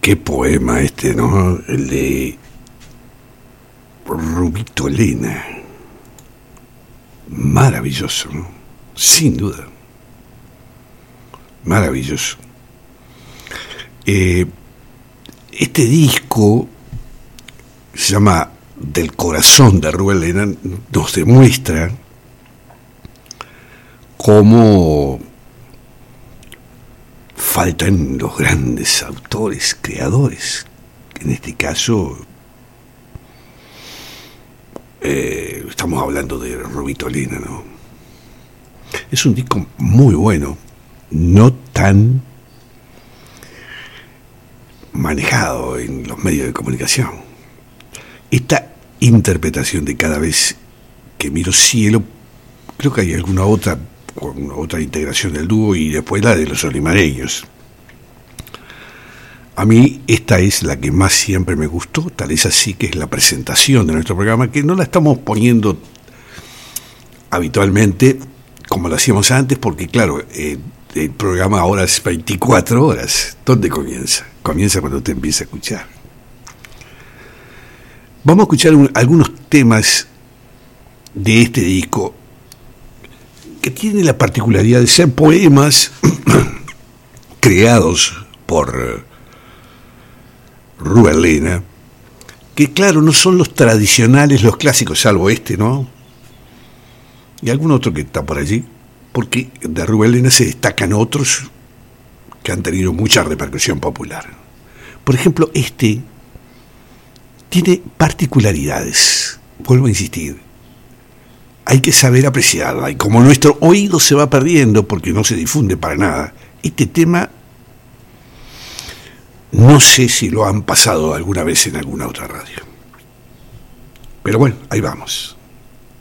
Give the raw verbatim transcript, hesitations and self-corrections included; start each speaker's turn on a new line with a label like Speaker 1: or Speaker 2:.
Speaker 1: Qué poema este, ¿no? El de Rubito Elena. Maravilloso, ¿no? Sin duda. Maravilloso. Eh, este disco se llama Del corazón de Rubén Elena, nos demuestra cómo faltan los grandes autores, creadores. En este caso, eh, estamos hablando de Rubito Elena, ¿no? Es un disco muy bueno, no tan manejado en los medios de comunicación. Esta interpretación de Cada vez que miro cielo, creo que hay alguna otra con otra integración del dúo y después la de los olimareños. A mí esta es la que más siempre me gustó, tal es así que es la presentación de nuestro programa, que no la estamos poniendo habitualmente como lo hacíamos antes, porque claro, eh, el programa ahora es veinticuatro horas. ¿Dónde comienza? Comienza cuando usted empieza a escuchar. Vamos a escuchar un, algunos temas de este disco que tiene la particularidad de ser poemas creados por uh, Rubén Elena, que claro, no son los tradicionales, los clásicos, salvo este, ¿no? Y algún otro que está por allí, porque de Rubén Elena se destacan otros que han tenido mucha repercusión popular. Por ejemplo, este tiene particularidades, vuelvo a insistir, hay que saber apreciarla, y como nuestro oído se va perdiendo porque no se difunde para nada, este tema no sé si lo han pasado alguna vez en alguna otra radio. Pero bueno, ahí vamos.